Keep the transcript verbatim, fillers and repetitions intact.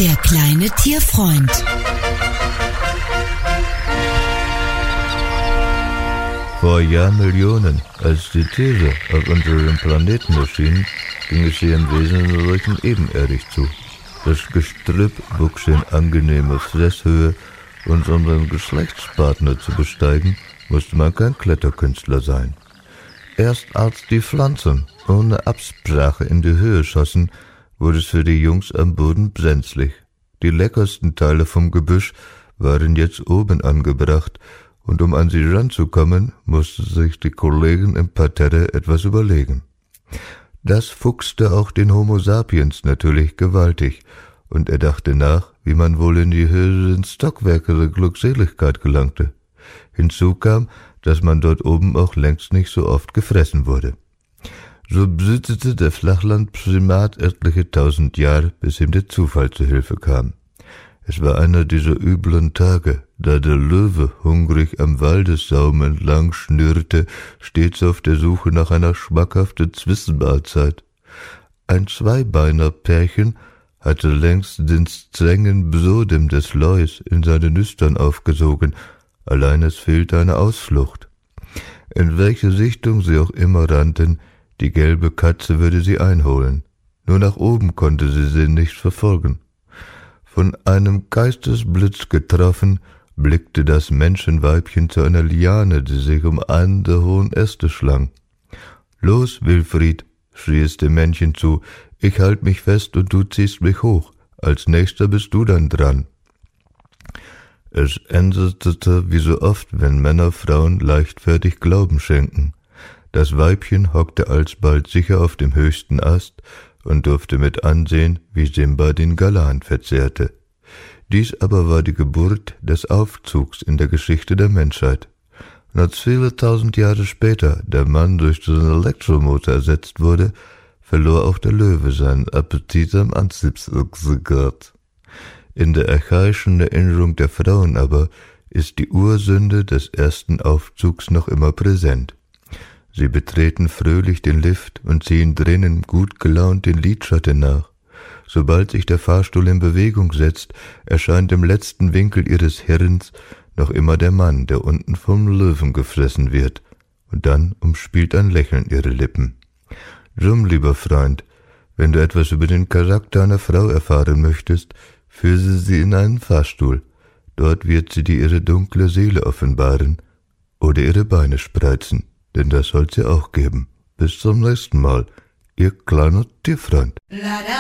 Der kleine Tierfreund. Vor Jahrmillionen, als die Tiere auf unserem Planeten erschienen, ging es hier im Wesentlichen ebenerdig zu. Das Gestrüpp wuchs in angenehmer Fresshöhe und um den Geschlechtspartner zu besteigen, musste man kein Kletterkünstler sein. Erst als die Pflanzen ohne Absprache in die Höhe schossen, wurde es für die Jungs am Boden brenzlig. Die leckersten Teile vom Gebüsch waren jetzt oben angebracht, und um an sie ranzukommen, mussten sich die Kollegen im Parterre etwas überlegen. Das fuchste auch den Homo sapiens natürlich gewaltig, und er dachte nach, wie man wohl in die höheren Stockwerke der Glückseligkeit gelangte. Hinzu kam, dass man dort oben auch längst nicht so oft gefressen wurde. So besitzte der Flachlandprimat etliche tausend Jahre, bis ihm der Zufall zu Hilfe kam. Es war einer dieser üblen Tage, da der Löwe hungrig am Waldessaum entlang schnürrte, stets auf der Suche nach einer schmackhaften Zwischenmahlzeit. Ein Zweibeiner-Pärchen hatte längst den strengen Bsodem des Leus in seine Nüstern aufgesogen, allein es fehlte eine Ausflucht. In welche Richtung sie auch immer rannten, die gelbe Katze würde sie einholen. Nur nach oben konnte sie sie nicht verfolgen. Von einem Geistesblitz getroffen, blickte das Menschenweibchen zu einer Liane, die sich um einen der hohen Äste schlang. »Los, Wilfried«, schrie es dem Männchen zu, »ich halt mich fest und du ziehst mich hoch. Als nächster bist du dann dran.« Es endete wie so oft, wenn Männer Frauen leichtfertig Glauben schenken. Das Weibchen hockte alsbald sicher auf dem höchsten Ast und durfte mit ansehen, wie Simba den Galan verzehrte. Dies aber war die Geburt des Aufzugs in der Geschichte der Menschheit. Und als viele tausend Jahre später der Mann durch den Elektromotor ersetzt wurde, verlor auch der Löwe seinen Appetit am Antriebsaggregat. In der archaischen Erinnerung der Frauen aber ist die Ursünde des ersten Aufzugs noch immer präsent. Sie betreten fröhlich den Lift und ziehen drinnen gut gelaunt den Lidschatten nach. Sobald sich der Fahrstuhl in Bewegung setzt, erscheint im letzten Winkel ihres Hirns noch immer der Mann, der unten vom Löwen gefressen wird, und dann umspielt ein Lächeln ihre Lippen. Drum, lieber Freund, wenn du etwas über den Charakter einer Frau erfahren möchtest, führe sie in einen Fahrstuhl. Dort wird sie dir ihre dunkle Seele offenbaren oder ihre Beine spreizen. Denn das soll's ja auch geben. Bis zum nächsten Mal, Ihr kleiner Tierfreund.